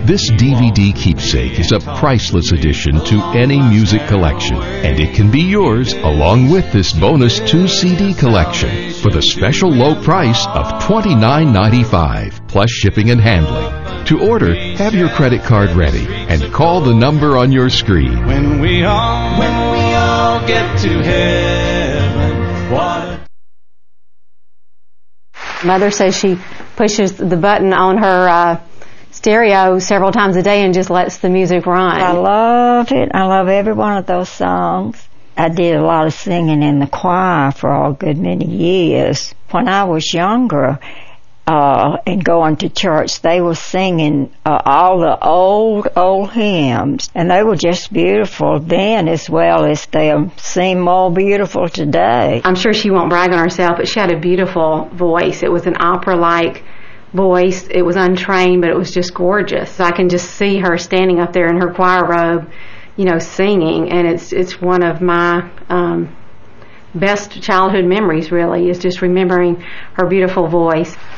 This DVD keepsake is a priceless addition to any music collection, and it can be yours along with this bonus 2-CD collection for the special low price of $29.95 plus shipping and handling. To order, have your credit card ready and call the number on your screen. When we all get to heaven, what? Mother says she pushes the button on her stereo several times a day and just lets the music run. I love it. I love every one of those songs. I did a lot of singing in the choir for a good many years. When I was younger and going to church, they were singing all the old hymns, and they were just beautiful then as well as they seem more beautiful today. I'm sure she won't brag on herself, but she had a beautiful voice. It was an opera-like voice. It was untrained, but it was just gorgeous. I can just see her standing up there in her choir robe, singing, and it's one of my best childhood memories, really, is just remembering her beautiful voice.